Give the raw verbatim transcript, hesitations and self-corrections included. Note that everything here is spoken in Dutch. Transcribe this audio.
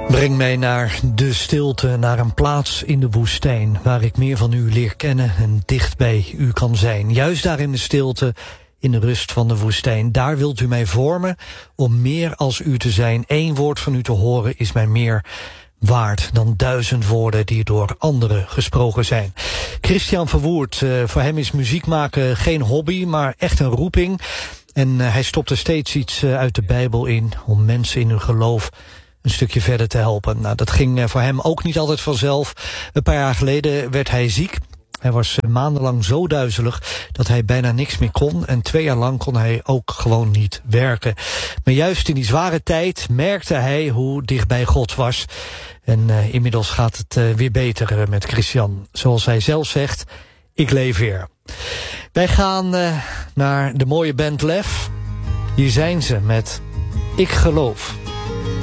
Breng mij naar de stilte, naar een plaats in de woestijn, waar ik meer van u leer kennen en dicht bij u kan zijn. Juist daar in de stilte, in de rust van de woestijn. Daar wilt u mij vormen om meer als u te zijn. Eén woord van u te horen is mij meer waard dan duizend woorden die door anderen gesproken zijn. Christian Verwoerd, uh, voor hem is muziek maken geen hobby, maar echt een roeping. En uh, hij stopt er steeds iets uh, uit de Bijbel in om mensen in hun geloof een stukje verder te helpen. Nou, dat ging uh, voor hem ook niet altijd vanzelf. Een paar jaar geleden werd hij ziek. Hij was uh, maandenlang zo duizelig dat hij bijna niks meer kon. En twee jaar lang kon hij ook gewoon niet werken. Maar juist in die zware tijd merkte hij hoe dichtbij God was. En uh, inmiddels gaat het uh, weer beter uh, met Christian. Zoals hij zelf zegt, ik leef weer. Wij gaan uh, naar de mooie band Lef. Hier zijn ze met Ik Geloof.